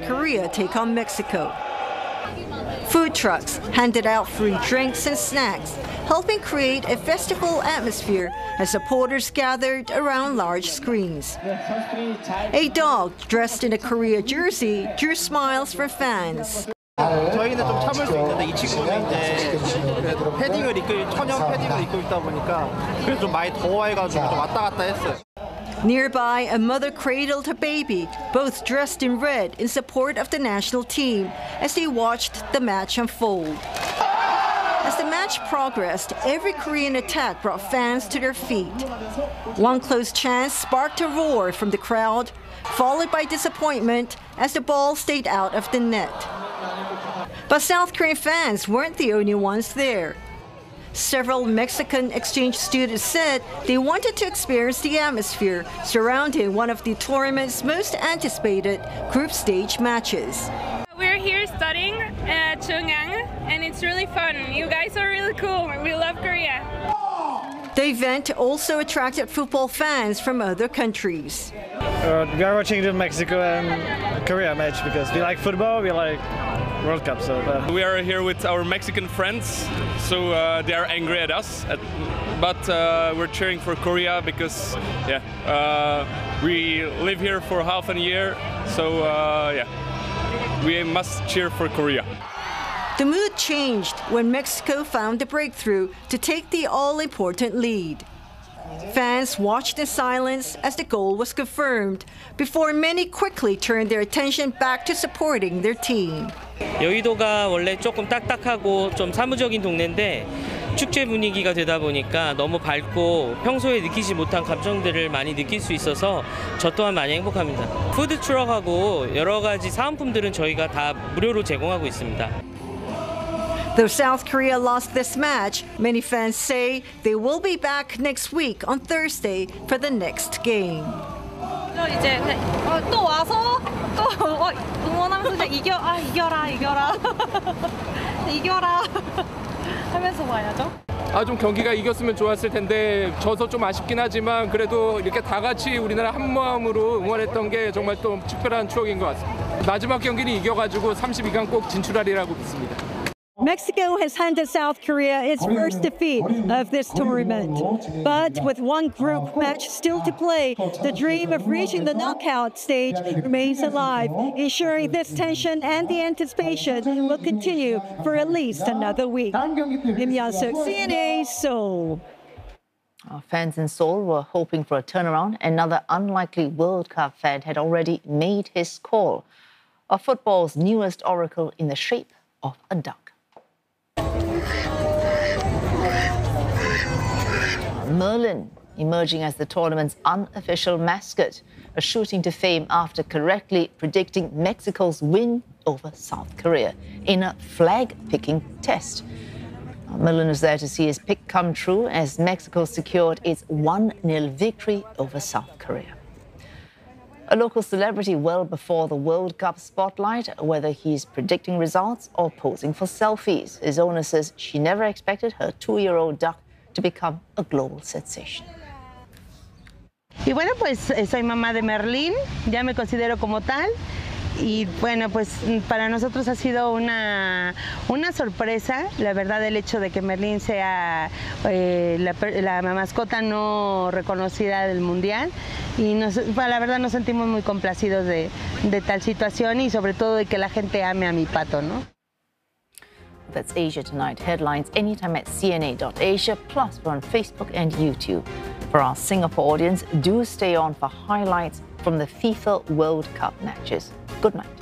Korea take on Mexico. Food trucks handed out free drinks and snacks, helping create a festival atmosphere as supporters gathered around large screens. A dog dressed in a Korea jersey drew smiles from fans. 저희는 좀 참을 수 있는데 이 친구는 이제 천연 패딩을 입고 있다 보니까 그래서 좀 많이 더워해가지고 좀 왔다 갔다 했어요. Nearby, a mother cradled her baby, both dressed in red in support of the national team, as they watched the match unfold. As the match progressed, every Korean attack brought fans to their feet. One close chance sparked a roar from the crowd, followed by disappointment as the ball stayed out of the net. But South Korean fans weren't the only ones there. Several Mexican exchange students said they wanted to experience the atmosphere surrounding one of the tournament's most anticipated group stage matches. We're here studying at Chungang, and it's really fun. You guys are really cool. We love Korea. The event also attracted football fans from other countries. We are watching the Mexico and Korea match because we like football, we like World Cup. We are here with our Mexican friends, so they are angry at us, but we're cheering for Korea because we live here for half a year, so we must cheer for Korea. The mood changed when Mexico found the breakthrough to take the all-important lead. Fans watched in silence as the goal was confirmed before many quickly turned their attention back to supporting their team. 여의도가 원래 조금 딱딱하고 좀 사무적인 동네인데 축제 분위기가 되다 보니까 너무 밝고 평소에 느끼지 못한 감정들을 많이 느낄 수 있어서 저 또한 많이 행복합니다. 푸드 트럭하고 여러 가지 사은품들은 저희가 다 무료로 제공하고 있습니다. Though South Korea lost this match, many fans say they will be back next week on Thursday for the next game. 이제 또 와서 또 응원하면서 이겨라 이겨라 하면서 와야죠. 좀 경기가 이겼으면 좋았을 텐데 져서 좀 아쉽긴 하지만 그래도 이렇게 다 같이 우리나라 한 마음으로 응원했던 게 정말 또 특별한 추억인 것 같습니다. 마지막 경기는 이겨가지고 32강 꼭 진출하리라고 믿습니다. Mexico has handed South Korea its first defeat of this tournament. But with one group match still to play, the dream of reaching the knockout stage remains alive, ensuring this tension and the anticipation will continue for at least another week. Lim Yan-suk, CNA, Seoul. Our fans in Seoul were hoping for a turnaround. Another unlikely World Cup fan had already made his call. Of football's newest oracle in the shape of a duck. Merlin, emerging as the tournament's unofficial mascot, a shooting to fame after correctly predicting Mexico's win over South Korea in a flag-picking test. Merlin was there to see his pick come true as Mexico secured its 1-0 victory over South Korea. A local celebrity well before the World Cup spotlight, whether he's predicting results or posing for selfies. His owner says she never expected her 2-year-old duck to become a global sensation. Y bueno, pues soy mamá de Merlín, ya me considero como tal. Y bueno, pues para nosotros ha sido una sorpresa, la verdad, el hecho de que Merlín sea la mascota no reconocida del Mundial. Y la verdad nos sentimos muy complacidos de tal situación y sobre todo de que la gente ame a mi pato, ¿no? That's Asia Tonight headlines anytime at cna.asia, plus we're on Facebook and YouTube. For our Singapore audience, do stay on for highlights from the FIFA World Cup matches. Good night.